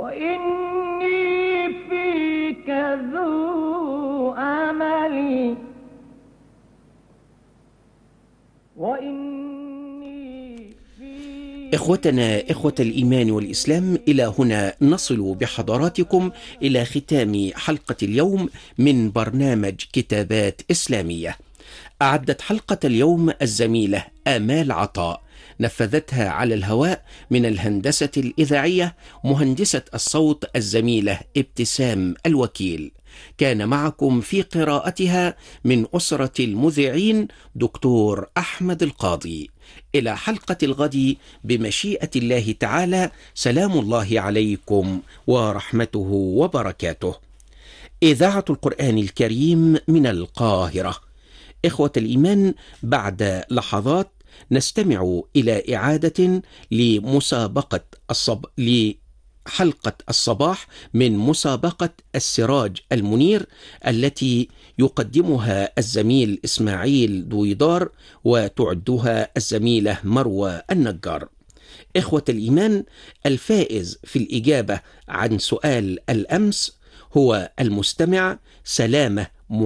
وإني فيك ذو أمل وإني إخوتنا إخوة الإيمان والإسلام، إلى هنا نصل بحضراتكم إلى ختام حلقة اليوم من برنامج كتابات إسلامية. أعدت حلقة اليوم الزميلة آمال عطاء، نفذتها على الهواء من الهندسة الإذاعية مهندسة الصوت الزميلة ابتسام الوكيل. كان معكم في قراءتها من أسرة المذيعين دكتور أحمد القاضي. إلى حلقة الغد بمشيئة الله تعالى، سلام الله عليكم ورحمته وبركاته. إذاعة القرآن الكريم من القاهرة. إخوة الإيمان، بعد لحظات نستمع إلى إعادة لحلقة الصباح من مسابقة السراج المنير التي يقدمها الزميل إسماعيل دويدار وتعدها الزميلة مروى النجار. إخوة الإيمان، الفائز في الإجابة عن سؤال الأمس هو المستمع سلامة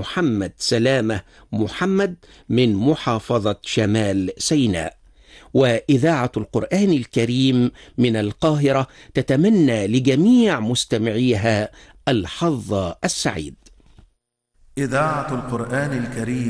محمد من محافظة شمال سيناء. وإذاعة القرآن الكريم من القاهرة تتمنى لجميع مستمعيها الحظ السعيد. إذاعة القرآن الكريم